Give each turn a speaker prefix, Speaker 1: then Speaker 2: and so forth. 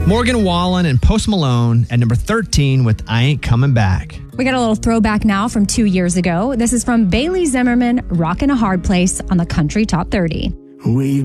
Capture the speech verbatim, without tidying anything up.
Speaker 1: Morgan Wallen and Post Malone at number thirteen with I Ain't Coming Back.
Speaker 2: We got a little throwback now from two years ago. This is from Bailey Zimmerman, Rockin' a Hard Place on the Country Top thirty.
Speaker 3: We